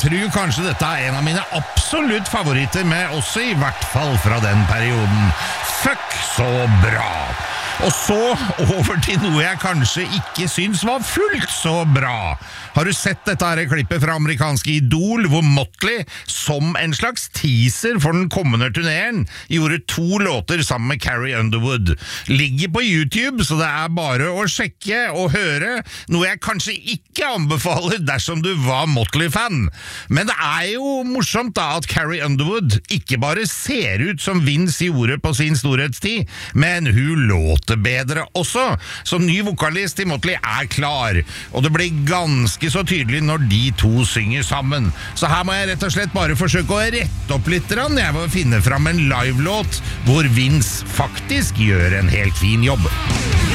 tror kanskje dette en av mine absolutt favoritter, med også I hvert fall fra den perioden. Fuck, så bra! Og så over til noe jeg kanskje ikke syns var fullt så bra. Har du sett dette her klippet fra amerikanske Idol, hvor Motley, som en slags teaser for den kommende turneren, gjorde 2 låter sammen med Carrie Underwood? Ligger på YouTube, så det bare å sjekke og høre, noe jeg kanskje ikke anbefaler dersom du var Motley-fan. Men det jo morsomt da at Carrie Underwood ikke bare ser ut som Vince gjorde på sin storhetstid, men hun låter bedre også. Så ny vokalist I Motley klar, og det blir ganske så tydelig når de 2 synger sammen. Så her må jeg rett og slett bare forsøke å rette opp litt, jeg må finne fram en live-låt hvor Vince faktisk gjør en helt fin jobb.